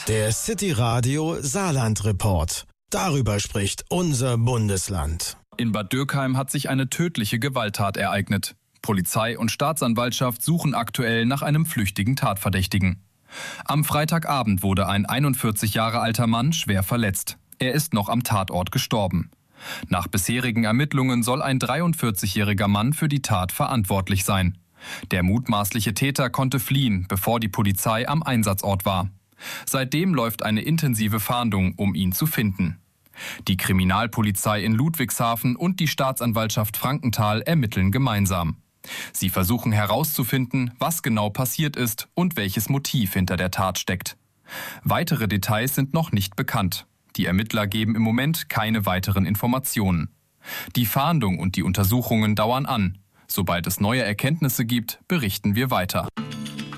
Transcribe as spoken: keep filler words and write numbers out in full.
Der City Radio Saarland Report. Darüber spricht unser Bundesland. In Bad Dürkheim hat sich eine tödliche Gewalttat ereignet. Polizei und Staatsanwaltschaft suchen aktuell nach einem flüchtigen Tatverdächtigen. Am Freitagabend wurde ein einundvierzig Jahre alter Mann schwer verletzt. Er ist noch am Tatort gestorben. Nach bisherigen Ermittlungen soll ein dreiundvierzigjähriger Mann für die Tat verantwortlich sein. Der mutmaßliche Täter konnte fliehen, bevor die Polizei am Einsatzort war. Seitdem läuft eine intensive Fahndung, um ihn zu finden. Die Kriminalpolizei in Ludwigshafen und die Staatsanwaltschaft Frankenthal ermitteln gemeinsam. Sie versuchen herauszufinden, was genau passiert ist und welches Motiv hinter der Tat steckt. Weitere Details sind noch nicht bekannt. Die Ermittler geben im Moment keine weiteren Informationen. Die Fahndung und die Untersuchungen dauern an. Sobald es neue Erkenntnisse gibt, berichten wir weiter.